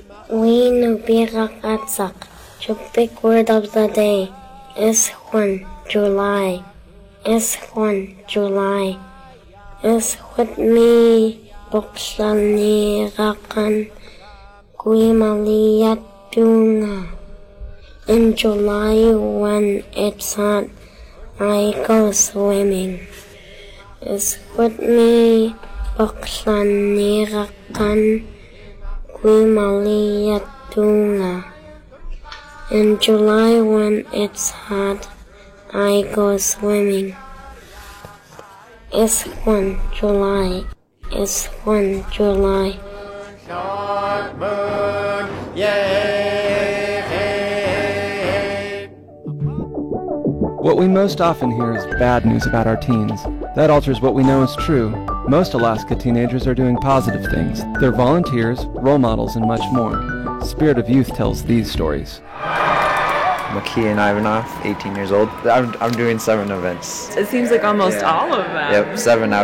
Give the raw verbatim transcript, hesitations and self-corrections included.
Winubirakatsak. Big word of the day is one, July. Is one, July. Is with me buksanirakan guimaliyatuna. In July when it's hot, I go swimming. Is with me buksanirakan guimaliyatuna. In July when it's hot, I go swimming. It's one July. It's one July. Dark moon, yay! What we most often hear is bad news about our teens. That alters what we know is true. Most Alaska teenagers are doing positive things. They're volunteers, role models, and much more. Spirit of Youth tells these stories. Makian Ivanov, eighteen years old. I'm, I'm doing seven events. It seems like almost Yeah. all of them. Yep, seven out